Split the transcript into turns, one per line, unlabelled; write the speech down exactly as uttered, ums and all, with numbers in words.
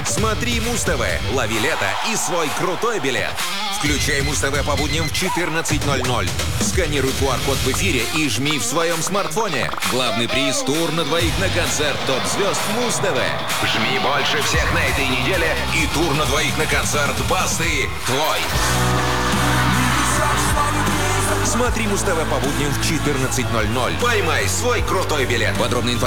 Смотри Муз-ТВ, лови лето и свой крутой билет. Включай Муз-ТВ по будням в четырнадцать ноль ноль. Сканируй ку ар-код в эфире и жми в своем смартфоне. Главный приз – тур на двоих на концерт топ-звезд Муз-ТВ. Жми больше всех на этой неделе, и тур на двоих на концерт Басты твой. Смотри Муз-ТВ по будням в четырнадцать ноль ноль. Поймай свой крутой билет. Подробная информация